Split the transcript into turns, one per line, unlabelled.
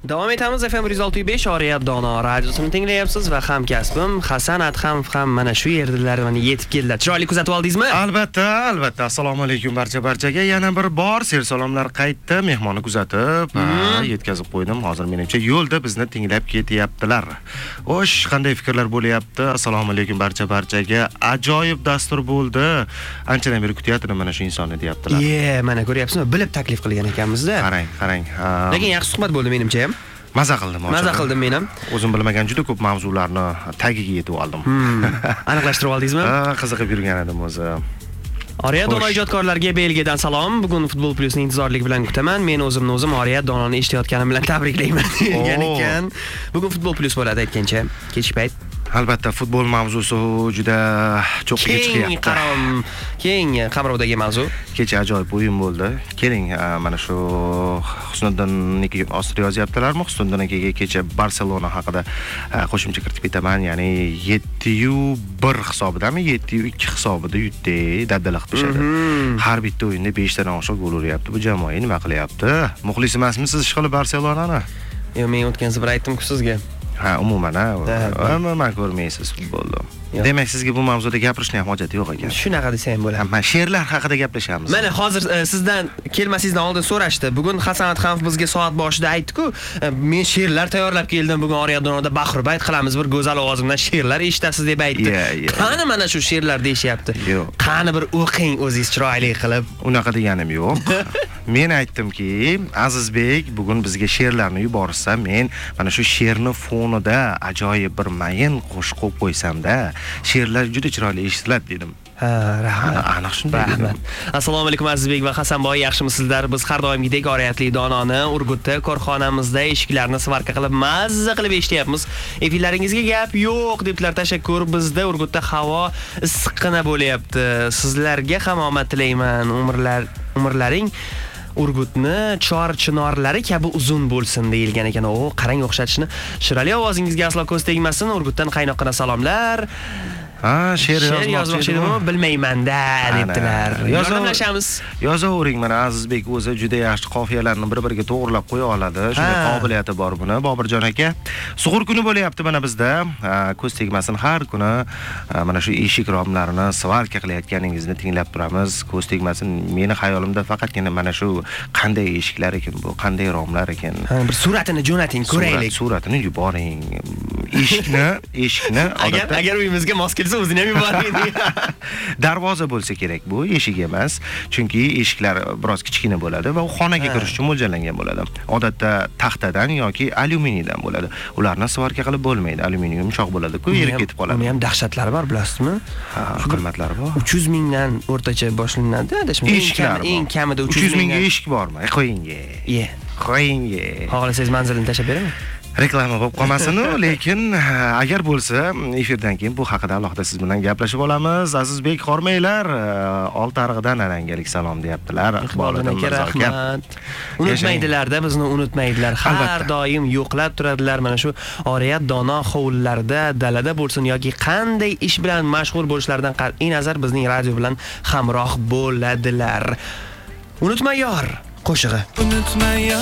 Davom etamiz FM 106.5 Oriyat Dono radiosini tinglayapsiz va hamkasbim Hasan Adhamov ham mana shu yerdalar, mana yetib keldilar. Chiroyli kuzatib oldingizmi?
Albatta. Assalomu alaykum barchaga. Yana bir bor ser-salomlar qaytdi. Mehmonni kuzatib, yetkazib qo'ydim. Hozir menimcha yo'lda bizni tinglab ketyaptilar. Xo'sh, qanday fikrlar bo'lyapti? Assalomu alaykum barchaga. Ajoyib dastur bo'ldi. Anchadan beri kutyaptim mana shu insonni deyaptilar.
Mana ko'ryapsizmi? Bilib taklif qilgan ekanmiz-da.
Qarang.
Lekin yaxshi suhbat bo'ldi menimcha ham.
Maza qildim
men ham.
O'zim bilmagan juda ko'p mavzularni tagiga yetib oldim.
Aniqlashtirib oldingizmi?
Qiziqib yurgan edim o'zi.
Oriyat Dono ijodkorlarga Belgiyadan salom. Bugun Futbol Plusni intizorlik bilan kutaman. Men o'zim Oriyat Dononi eshitayotganim bilan tabriklayman degan ekan. Bugun Futbol Plus bo'ladi aytgancha. Kechki payt.
Albatta, futbol mavzusi juda cho'qqiga chiqyapti.
Keng qamrovdagi mavzu.
Kecha ajoyib o'yin bo'ldi. Keling, mana shu Husniddinga ostri yozyaptilarmi? Husniddinga kecha Barselona haqida qo'shimcha kiritib ketaman. Ya'ni 7-1 hisobidami, 7-2 hisobida yutdi, dabdala qilib tushadi. Har bitta o'yinda 5 tadan oshiq gol uryapti. Bu jamoa nima qilyapti? Muxlis emasmisiz ishqilib Barselonani?
Yo'q, men o'tgan safar aytdim-ku sizga.
Umuman ko'rmaysiz futbolni. Demak, sizga bu mavzuda gapirishning ham hojati yo'q ekan.
Shunaqa desam bo'ladi.
Mana she'rlar haqida gaplashamiz.
Mana hozir sizdan kelmasingizdan oldin so'rashdi. Bugun Hasan Adhamov bizga soat boshida aytdi-ku, men she'rlar tayyorlab keldim. Bugun Oriyat Donoda baxurbayt qilamiz, bir go'zal ovozimdan she'rlar eshitasiz deb aytdi. Qani mana shu she'rlar deyishyapti. Qani bir o'qing o'zingiz chiroyli qilib.
Unaqa deganim yo'q. Men aytdimki, Azizbek bugun bizga she'rlarni yuborsa, men mana shu she'rni fonida ajoyib bir mayin qo'shiq qo'yib qo'ysam-da, she'rlar juda chiroyli eshitiladi dedim.
Rahmat.
Aniq shunday.
Rahmat. Assalomu alaykum Azizbek va Hasanboy, yaxshimisizlar? Biz har doimgidek Oriyatli Dononi Urgutda korxonamizda eshiklarni svarka qilib, mazza qilib eshityapmiz. Efirlaringizga gap yo'q debdilar. Tashakkur. Bizda Urgutda havo issiqqina bo'lyapti. Sizlarga ham omad tilayman. Umrlaring Urgutni chor-chinorlari kabi uzun bo'lsin deyilgan ekan. Qarang o'xshatishni. Shirali ovozingizga aslo ko'z tegmasin. Urgutdan qaynoqqina salomlar. She'r yozmoqchidimi? Bilmayman-da debdilar. Yozamiz.
Yozavering, mana Azizbek o'zi juda yaxshi qofiyalarni bir-biriga to'g'rilab qo'ya oladi. Shunday qobiliyati bor buni. Bobirjon aka, sug'ur kuni bo'lyapti mana bizda. Ko'z tegmasin, har kuni mana shu eshik romlarini svarka qilayotganingizni tinglab turamiz. Ko'z tegmasin. Meni xayolimda faqatgina mana shu qanday eshiklar ekan bu, qanday romlar ekan.
Bir suratini jo'nating, ko'raylik.
Suratini yuboring. Eshikni
agar uyimizga mos kelsa o'zini ham yuboring.
Darvoza bo'lsa kerak bu, eshik emas. Chunki eshiklar biroz kichkina bo'ladi va xonaga kirish uchun mo'ljallangan bo'ladi. Odatda taxtadan yoki alyuminiydan bo'ladi. Ularni svarka qilib bo'lmaydi. Alyuminiy yumshoq bo'ladi-ku, erib ketib qoladi.
Uni ham dahshatlari bor, bilasizmi?
Qimmatlari bor.
300 mingdan o'rtacha boshlanadi. Eng kamida
300 mingga eshik bormi? Qo'ying-ye. Qo'ying-ye.
Xohlasangiz manzilini tashab beraman.
Reklama bo'lib qolmasin, lekin agar bo'lsa, efirdan keyin bu haqida alohida siz bilan gaplashib olamiz. Azizbek, hormanglar. Oltiariqdan Arangalik salom deyaptilar.
Iqboldan rahmat. Unutmaydilar-da, bizni unutmaydilar. Har doim yo'qlab turadilar. Mana shu Oriyat Dono hovlilarida, dalada bo'lsin yoki qanday ish bilan mashg'ul bo'lishlaridan qat'iy nazar bizning radio bilan hamroh bo'ladilar. Unutma yor qo'shig'i.
Unutma yor